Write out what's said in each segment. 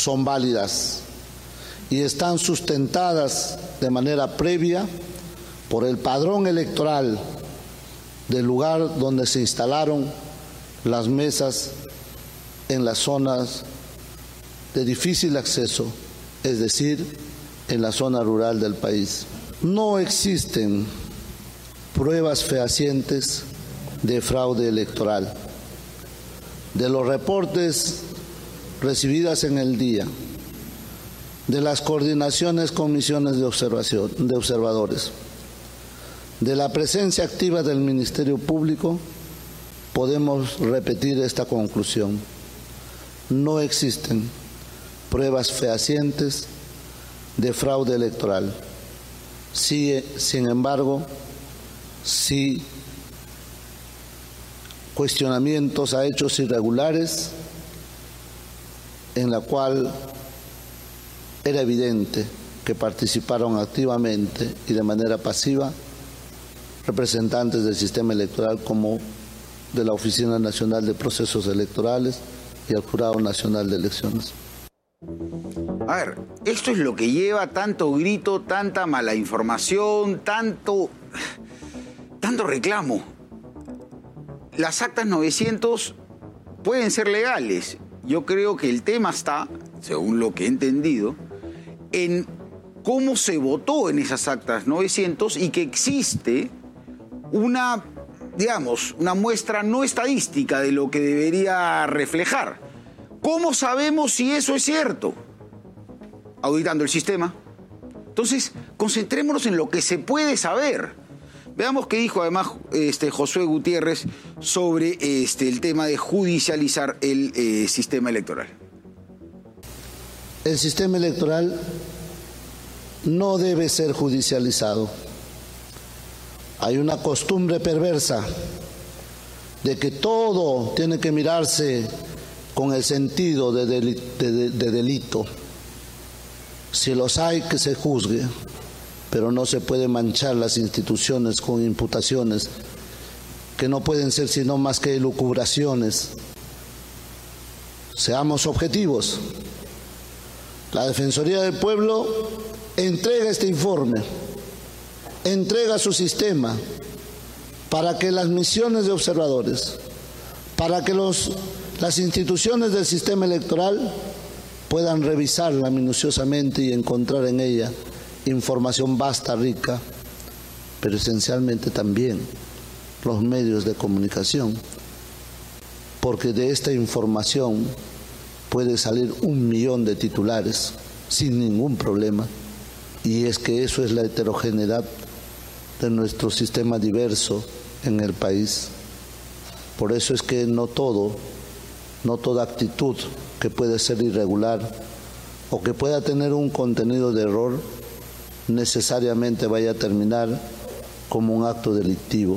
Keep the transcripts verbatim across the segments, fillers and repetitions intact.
son válidas y están sustentadas de manera previa por el padrón electoral del lugar donde se instalaron las mesas en las zonas de difícil acceso, es decir, en la zona rural del país. No existen pruebas fehacientes de fraude electoral. De los reportes recibidas en el día, de las coordinaciones con misiones de observación, de observadores, de la presencia activa del Ministerio Público, podemos repetir esta conclusión. No existen pruebas fehacientes de fraude electoral. Sí, sin embargo, sí cuestionamientos a hechos irregulares en la cual era evidente que participaron activamente y de manera pasiva representantes del sistema electoral como de la Oficina Nacional de Procesos Electorales y el Jurado Nacional de Elecciones. A ver, esto es lo que lleva tanto grito, tanta mala información, tanto, tanto reclamo. Las actas novecientos pueden ser legales. Yo creo que el tema está, según lo que he entendido, en cómo se votó en esas actas novecientos y que existe una, digamos, una muestra no estadística de lo que debería reflejar. ¿Cómo sabemos si eso es cierto? Auditando el sistema. Entonces, concentrémonos en lo que se puede saber. Veamos qué dijo además este, Josué Gutiérrez sobre este, el tema de judicializar el eh, sistema electoral. El sistema electoral no debe ser judicializado. Hay una costumbre perversa de que todo tiene que mirarse con el sentido de, deli de, de delito. Si los hay, que se juzgue, pero no se puede manchar las instituciones con imputaciones que no pueden ser sino más que elucubraciones. Seamos objetivos. La Defensoría del Pueblo entrega este informe, entrega su sistema para que las misiones de observadores, para que los, las instituciones del sistema electoral puedan revisarla minuciosamente y encontrar en ella información vasta, rica, pero esencialmente también los medios de comunicación, porque de esta información puede salir un millón de titulares sin ningún problema, y es que eso es la heterogeneidad de nuestro sistema diverso en el país. Por eso es que no todo, no toda actitud que puede ser irregular o que pueda tener un contenido de error necesariamente vaya a terminar como un acto delictivo.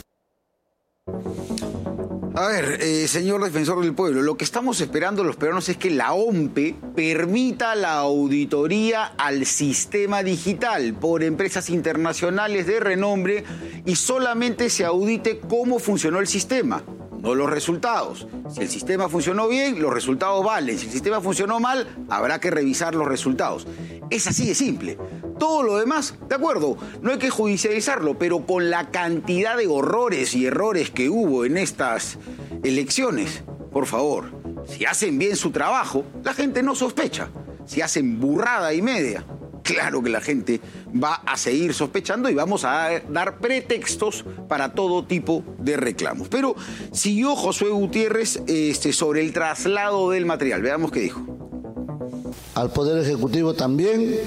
A ver, eh, señor defensor del pueblo, lo que estamos esperando los peruanos es que la O M P E permita la auditoría al sistema digital por empresas internacionales de renombre y solamente se audite cómo funcionó el sistema, no los resultados. Si el sistema funcionó bien, los resultados valen. Si el sistema funcionó mal, habrá que revisar los resultados. Es así de simple. Todo lo demás, de acuerdo, no hay que judicializarlo, pero con la cantidad de horrores y errores que hubo en estas elecciones, por favor, si hacen bien su trabajo, la gente no sospecha. Si hacen burrada y media, claro que la gente va a seguir sospechando y vamos a dar pretextos para todo tipo de reclamos. Pero siguió Josué Gutiérrez este, sobre el traslado del material. Veamos qué dijo. Al Poder Ejecutivo también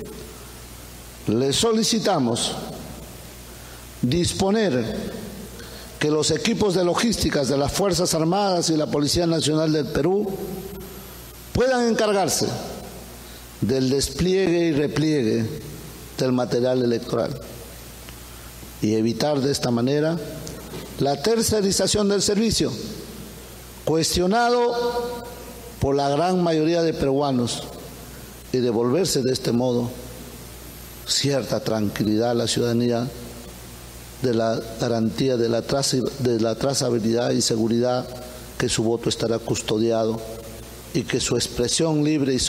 le solicitamos disponer que los equipos de logísticas de las Fuerzas Armadas y la Policía Nacional del Perú puedan encargarse del despliegue y repliegue del material electoral y evitar de esta manera la tercerización del servicio, cuestionado por la gran mayoría de peruanos, y devolverse de este modo cierta tranquilidad a la ciudadanía de la garantía de la, traza, de la trazabilidad y seguridad que su voto estará custodiado y que su expresión libre y